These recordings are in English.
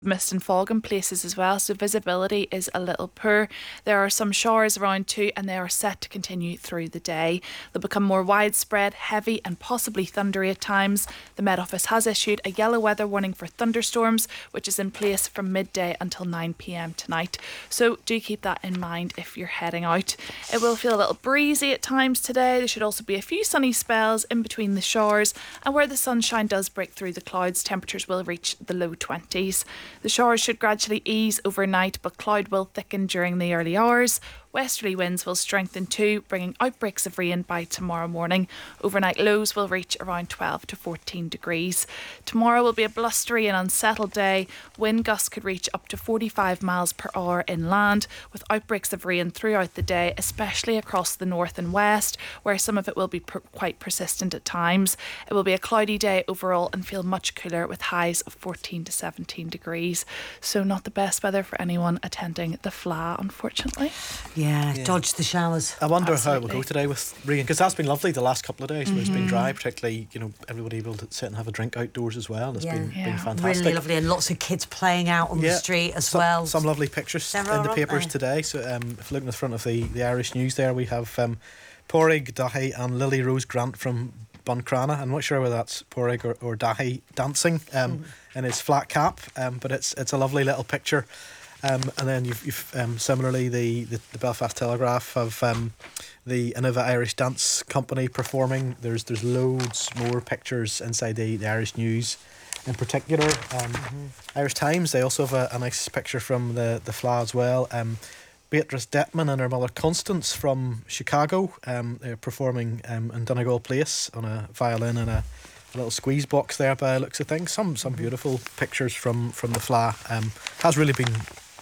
mist and fog in places as well, so visibility is a little poor. There are some showers around too, and they are set to continue through the day. They'll become more widespread, heavy and possibly thundery at times. The Met Office has issued a yellow weather warning for thunderstorms, which is in place from midday until 9 p.m. tonight, so do keep that in mind if you're heading out. It will feel a little breezy at times today. There should also be a few sunny spells in between the showers, and where the sunshine does break through the clouds, temperatures will reach the low 20s. The showers should gradually ease overnight, but cloud will thicken during the early hours. Westerly winds will strengthen too, bringing outbreaks of rain by tomorrow morning. Overnight lows will reach around 12 to 14 degrees. Tomorrow will be a blustery and unsettled day. Wind gusts could reach up to 45 miles per hour inland, with outbreaks of rain throughout the day, especially across the north and west, where some of it will be quite persistent at times. It will be a cloudy day overall and feel much cooler, with highs of 14 to 17 degrees. So not the best weather for anyone attending the Fleadh, unfortunately. Yeah, dodge the showers. I wonder how it will go today with rain, because that's been lovely the last couple of days. It's been dry, particularly, everybody able to sit and have a drink outdoors as well. It's been fantastic. Really lovely, and lots of kids playing out on the street as well. Some lovely pictures in the papers today. So if you look in the front of the Irish News there, we have Porrig Dahi and Lily Rose Grant from Buncrana. I'm not sure whether that's Porrig or Dahi dancing in his flat cap, but it's a lovely little picture. And then you've similarly the Belfast Telegraph have the Innova Irish Dance Company performing. There's loads more pictures inside the Irish News. In particular, Irish Times, they also have a nice picture from the Fleadh as well. Beatrice Detman and her mother Constance from Chicago, they're performing in Donegal Place on a violin and a little squeeze box there by the looks of things. Some beautiful pictures from the Fleadh. Has really been...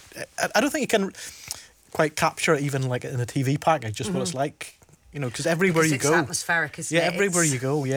I don't think you can quite capture it even like in a TV package, just what it's like, because everywhere you go... It's atmospheric, isn't it? Yeah, everywhere you go,